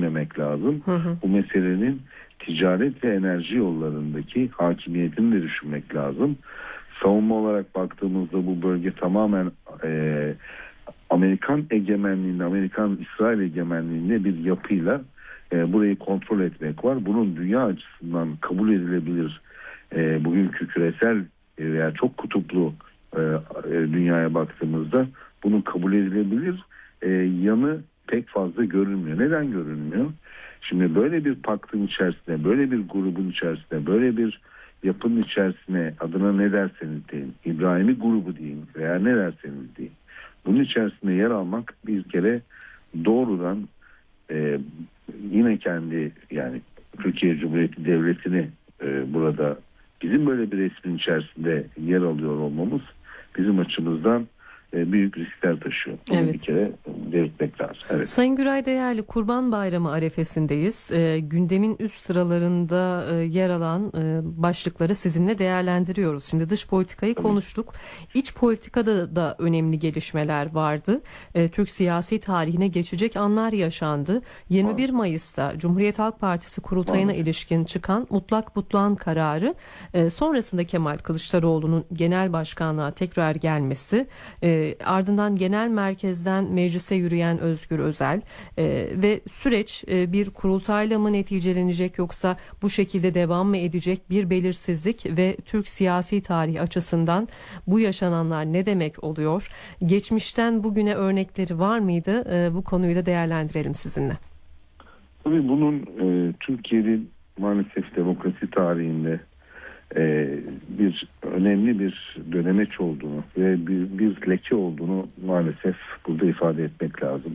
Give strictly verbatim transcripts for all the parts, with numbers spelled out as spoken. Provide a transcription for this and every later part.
düşünmemek lazım. Hı hı. Bu meselenin ticaret ve enerji yollarındaki hakimiyetini de düşünmek lazım. Savunma olarak baktığımızda bu bölge tamamen e, Amerikan egemenliğinde, Amerikan-İsrail egemenliğinde bir yapıyla e, burayı kontrol etmek var. Bunun dünya açısından kabul edilebilir e, bugünkü küresel e, veya çok kutuplu e, e, dünyaya baktığımızda bunun kabul edilebilir e, yanı pek fazla görünmüyor. Neden görünmüyor? Şimdi böyle bir paktın içerisinde, böyle bir grubun içerisinde, böyle bir yapının içerisine, adına ne derseniz deyin, İbrahimi grubu deyin veya ne derseniz deyin, bunun içerisinde yer almak bir kere doğrudan e, yine kendi, yani Türkiye Cumhuriyeti Devleti'ni e, burada bizim böyle bir resmin içerisinde yer alıyor olmamız bizim açımızdan e, büyük riskler taşıyor. Bunu Evet. bir kere belirtmek lazım. Evet. Sayın Güray Değerli, Kurban Bayramı arefesindeyiz. E, gündemin üst sıralarında e, yer alan e, başlıkları sizinle değerlendiriyoruz. Şimdi dış politikayı Tabii. konuştuk. İç politikada da önemli gelişmeler vardı. E, Türk siyasi tarihine geçecek anlar yaşandı. yirmi bir Mayıs'ta Cumhuriyet Halk Partisi kurultayına Maalesef. ilişkin çıkan mutlak butlan kararı, e, sonrasında Kemal Kılıçdaroğlu'nun genel başkanlığa tekrar gelmesi, e, ardından genel merkezden meclise yürüyen Özgür Özel e, ve süreç e, bir kurultayla mı neticelenecek yoksa bu şekilde devam mı edecek, bir belirsizlik ve Türk siyasi tarihi açısından bu yaşananlar ne demek oluyor? Geçmişten bugüne örnekleri var mıydı? E, bu konuyu da değerlendirelim sizinle. Tabii bunun e, Türkiye'nin maalesef demokrasi tarihinde e, bir önemli bir dönemeç olduğunu ve bir, bir leke olduğunu maalesef burada ifade etmek lazım.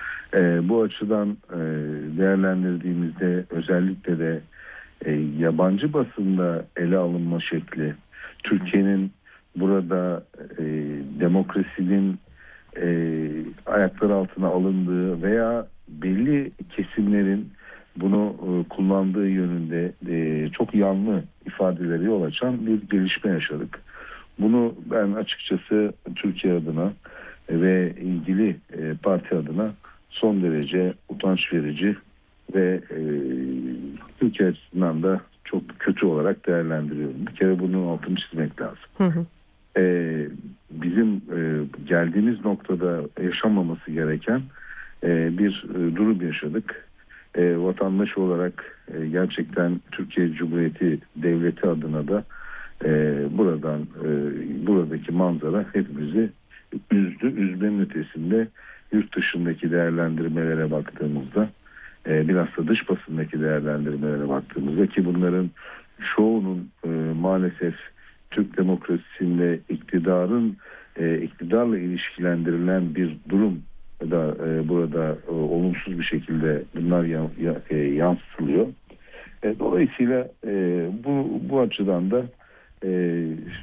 E, bu açıdan e, değerlendirdiğimizde özellikle de e, yabancı basında ele alınma şekli, Türkiye'nin burada e, demokrasinin e, ayaklar altına alındığı veya belli kesimlerin bunu e, kullandığı yönünde e, çok yanlı ifadeleri yol açan bir gelişme yaşadık. Bunu ben açıkçası Türkiye adına e, ve ilgili e, parti adına son derece utanç verici ve e, Türkiye açısından da çok kötü olarak değerlendiriyorum. Bir kere bunun altını çizmek lazım. Hı hı. E, bizim e, geldiğimiz noktada yaşanmaması gereken e, bir e, durum yaşadık. E, vatandaş olarak e, gerçekten Türkiye Cumhuriyeti Devleti adına da e, buradan e, buradaki manzara hepimizi üzdü. Üzmenin ötesinde yurt dışındaki değerlendirmelere baktığımızda, e, bilhassa dış basındaki değerlendirmelere baktığımızda ki bunların çoğunun e, maalesef Türk demokrasisinde iktidarın e, iktidarla ilişkilendirilen bir durum da e, burada e, olumsuz bir şekilde bunlar ya, ya, e, yansıtılıyor. E, dolayısıyla e, bu bu açıdan da e,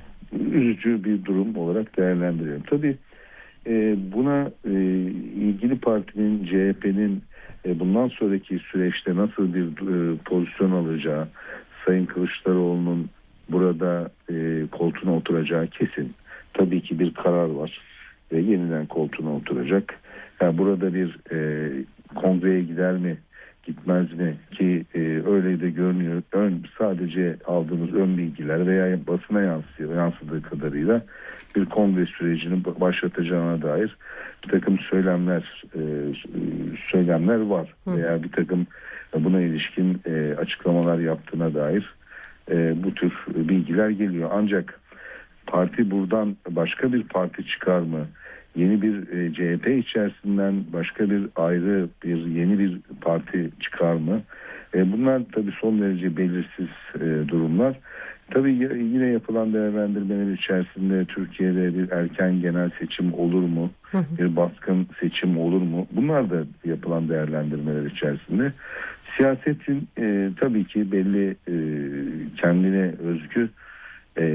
üzücü bir durum olarak değerlendiriyorum. Tabii e, buna e, ilgili partinin, C H P'nin e, bundan sonraki süreçte nasıl bir e, pozisyon alacağı, Sayın Kılıçdaroğlu'nun burada e, koltuğuna oturacağı kesin. Tabii ki bir karar var ve yeniden koltuğuna oturacak. Yani burada bir e, kongreye gider mi, gitmez mi ki e, öyle de görünüyor. Ön, sadece aldığımız ön bilgiler veya basına yansıyor, yansıdığı kadarıyla bir kongre sürecini başlatacağına dair bir takım söylemler e, söylemler var. Hı. Veya bir takım buna ilişkin e, açıklamalar yaptığına dair e, bu tür bilgiler geliyor. Ancak parti buradan başka bir parti çıkar mı? Yeni bir e, C H P içerisinden başka bir ayrı bir yeni bir parti çıkar mı? E, bunlar tabii son derece belirsiz e, durumlar. Tabii yine yapılan değerlendirmeler içerisinde Türkiye'de bir erken genel seçim olur mu? Hı hı. Bir baskın seçim olur mu? Bunlar da yapılan değerlendirmeler içerisinde. Siyasetin e, tabii ki belli e, kendine özgü e,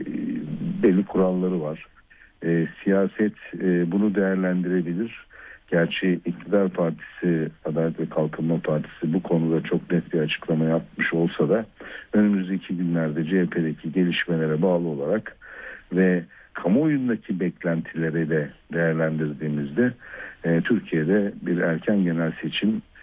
belli kuralları var. E, siyaset e, bunu değerlendirebilir. Gerçi iktidar partisi, Adalet ve Kalkınma Partisi bu konuda çok net bir açıklama yapmış olsa da önümüzdeki günlerde C H P'deki gelişmelere bağlı olarak ve kamuoyundaki beklentileri de değerlendirdiğimizde e, Türkiye'de bir erken genel seçim